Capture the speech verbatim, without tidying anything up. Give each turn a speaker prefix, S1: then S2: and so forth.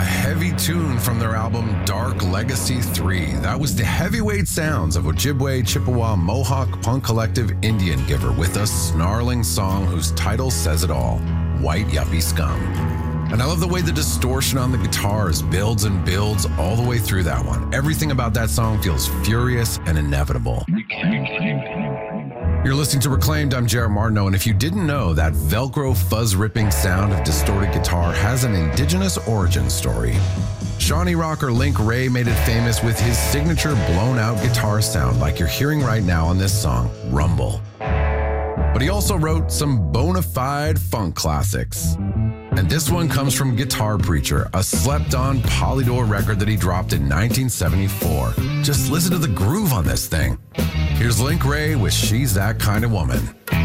S1: heavy tune from their album Dark Legacy three. That was the heavyweight sounds of Ojibwe, Chippewa, Mohawk punk collective Indian Giver with a snarling song whose title says it all, White Yuppie Scum. And I love the way the distortion on the guitars builds and builds all the way through that one. Everything about that song feels furious and inevitable. You're listening to Reclaimed. I'm Jarrett Martineau, and if you didn't know, that Velcro fuzz-ripping sound of distorted guitar has an indigenous origin story. Shawnee rocker Link Wray made it famous with his signature blown-out guitar sound like you're hearing right now on this song, Rumble. But he also wrote some bona fide funk classics. And this one comes from Guitar Preacher, a slept-on Polydor record that he dropped in nineteen seventy-four. Just listen to the groove on this thing. Here's Link Wray with She's That Kind of Woman.